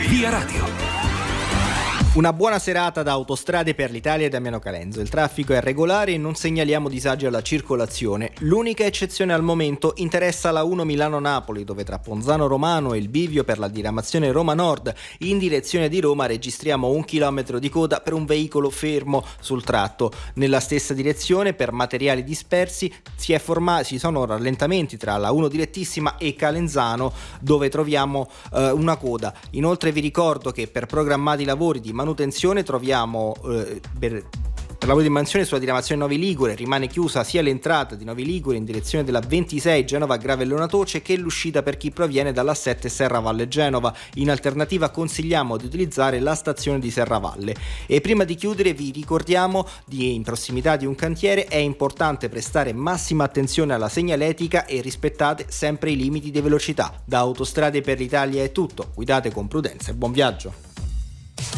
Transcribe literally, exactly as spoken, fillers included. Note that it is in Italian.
Via Radio. Una buona serata da Autostrade per l'Italia e Damiano Calenzo. Il traffico è regolare e non segnaliamo disagi alla circolazione. L'unica eccezione al momento interessa la uno Milano-Napoli, dove tra Ponzano Romano e il bivio per la diramazione Roma Nord in direzione di Roma registriamo un chilometro di coda per un veicolo fermo sul tratto. Nella stessa direzione, per materiali dispersi, si, è forma- ci sono rallentamenti tra la uno direttissima e Calenzano, dove troviamo eh, una coda. Inoltre vi ricordo che per programmati lavori di manutenzione troviamo eh, per, per lavori di manutenzione sulla diramazione Novi Ligure rimane chiusa sia l'entrata di Novi Ligure in direzione della ventisei Genova Gravellona Toce che l'uscita per chi proviene dalla sette Serravalle Genova. In alternativa consigliamo di utilizzare la stazione di Serravalle. E prima di chiudere vi ricordiamo di in prossimità di un cantiere è importante prestare massima attenzione alla segnaletica e rispettate sempre i limiti di velocità. Da Autostrade per l'Italia è tutto, guidate con prudenza e buon viaggio.